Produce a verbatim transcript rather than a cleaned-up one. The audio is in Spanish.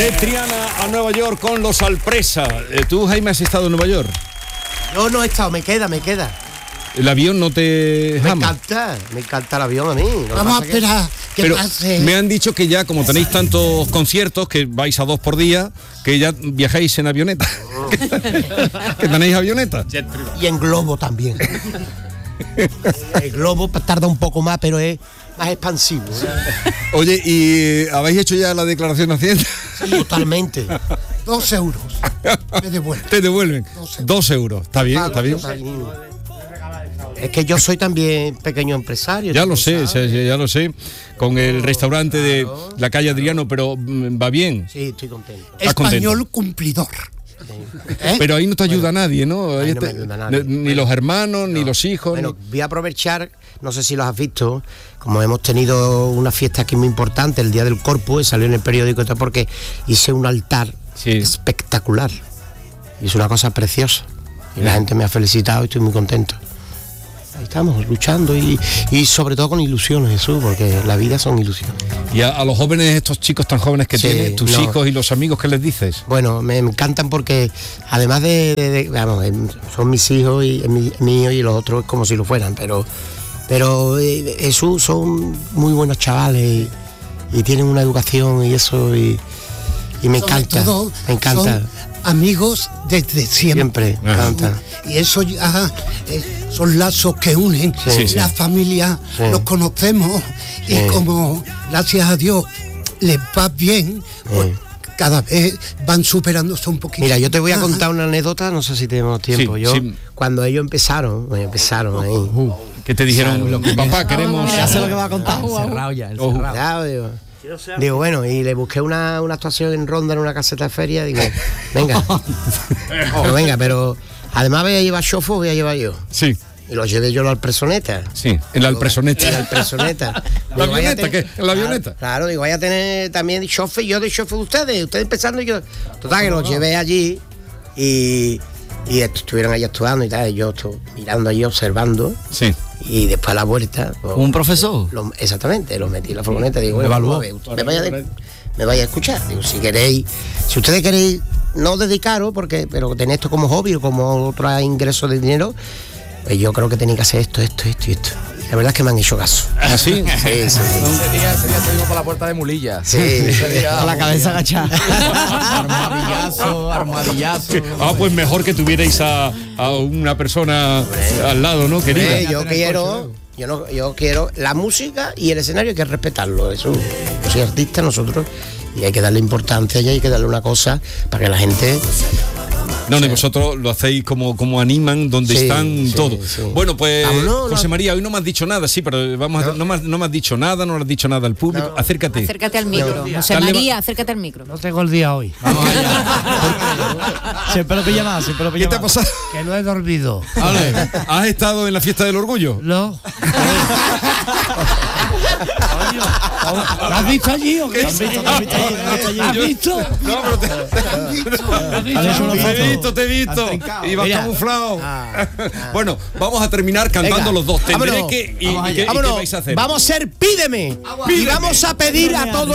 De Triana a Nueva York con los Alpresa. Eh, ¿Tú, Jaime, has estado en Nueva York? No, no he estado, me queda, me queda. ¿El avión no te Me jama? encanta, me encanta el avión a mí. Lo que Vamos a pasa es que- esperar que Pero pase. me han dicho que ya, como tenéis tantos conciertos, que vais a dos por día, que ya viajáis en avioneta. Que tenéis avioneta. Y en globo también. El globo tarda un poco más, pero es más expansivo. ¿eh? Oye, ¿y habéis hecho ya la declaración de Hacienda? Totalmente. Dos euros. Me devuelven. Te devuelven Dos euros. dos euros. Está bien, está bien. Es que yo soy también pequeño empresario. Ya tú lo sé, sabes. ya, ya lo sé. Con el restaurante de la calle Adriano, pero mm, va bien. Sí, estoy contento. Estás contento. Español cumplidor. ¿Eh? Pero ahí no te ayuda nadie, ¿no? Ahí Ahí no te- me ayuda nadie. Ni los hermanos, ni los hijos. Bueno, ni- voy a aprovechar, no sé si los has visto, como hemos tenido una fiesta aquí muy importante, el Día del Corpus, salió en el periódico y todo, porque hice un altar Sí. espectacular. Y es una cosa preciosa. Y la gente me ha felicitado y estoy muy contento. Ahí estamos, luchando y, y sobre todo con ilusiones, Jesús, porque la vida son ilusiones. Y a, a los jóvenes, estos chicos tan jóvenes que Sí, tienes, tus no. hijos y los amigos, ¿qué les dices? Bueno, me encantan porque además de, de- de- vamos, em, son mis hijos y mi, míos y los otros como si lo fueran, pero pero eh, Jesús son muy buenos chavales y, y tienen una educación y eso y, y me Sobre encanta, todo, me encanta. Son amigos desde siempre. Siempre, me Ajá. encanta. Y eso ya eh, son lazos que unen Sí, sí. la familia, Sí. nos conocemos Sí. y como gracias a Dios les va bien, pues Sí. cada vez van superándose un poquito. Mira, yo te voy a Ajá. contar una anécdota, no sé si tenemos tiempo. Sí, yo sí. cuando ellos empezaron, bueno, empezaron ahí. Que te dijeron, papá, queremos... Ya sé lo que va a contar. Cerrado ya, el Ojo. cerrado. Ya, digo, digo, bueno, y le busqué una, una actuación en Ronda en una caseta de feria, digo, venga, Digo, venga, pero además voy a llevar chofer, voy a llevar yo. Sí, Y lo llevé yo al presoneta. sí, en la alpresoneta. En la presoneta. ¿La avioneta qué? ¿En la avioneta? Claro, claro, digo, vaya a tener también chofer, yo de chofer de ustedes, ustedes empezando y yo. Total, que los llevé allí y, y est- estuvieron ahí actuando y tal, y yo estoy mirando allí, observando, Sí. y después a la vuelta. pues, ¿Un profesor? Lo- exactamente, los metí en la furgoneta. Digo, bueno, evaluó. vamos a ver, usted me vaya, de- me vaya a escuchar. Digo, si queréis, si ustedes queréis no dedicaros, porque, pero tener esto como hobby o como otro ingreso de dinero, pues yo creo que tenéis que hacer esto, esto, esto y esto. La verdad es que me han hecho caso. ¿Ah, sí? Sí, sí, Ese día, ese día salimos por la puerta de Mulilla. sí. Ese día, Con la cabeza agachada. Armadillazo, armadillazo. Ah, pues mejor que tuvierais a, a una persona al lado, ¿no, querida? Eh, yo quiero, yo no, yo quiero la música y el escenario hay que respetarlo. Eso, yo soy artista, nosotros, y hay que darle importancia y hay que darle una cosa para que la gente. No, no, vosotros lo hacéis como, como animan, donde Sí, están sí, todos. sí. Bueno, pues, Vámonos, José no. María, hoy no me has dicho nada, sí, pero vamos a- no, me has, no me has dicho nada, no le has dicho nada al público. No. Acércate. Acércate al micro. José Dale, María, acércate al micro. No tengo el día hoy. Vamos allá. Siempre lo pilla más, siempre lo pilla ¿Qué te ha más. pasado? Que no he dormido. Vale. ¿Has estado en la fiesta del orgullo? No. ¿Lo has visto allí o qué? ¿Lo has visto? ¿Lo has visto allí? ¿Lo has visto allí? ¿Lo has visto? No, pero te, ¿Has visto? ¿Has hecho una te foto? he visto, te he visto. Ibas Mira. camuflado. Bueno, vamos a terminar cantando Venga, los dos. Tendré vámonos. que. ¿Y, Vamos y allá. qué, y qué Vámonos. vais a hacer? Vamos a ser Pídeme. Y Pídeme. vamos a pedir a todos